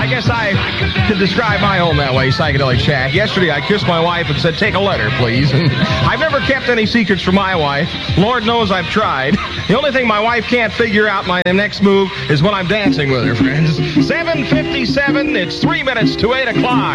I guess I could describe my home that way, Psychedelic Shack. Yesterday, I kissed my wife and said, take a letter, please. And I've never kept any secrets from my wife. Lord knows I've tried. The only thing my wife can't figure out my next move is when I'm dancing with her, friends. 7:57, it's 3 minutes to 8 o'clock.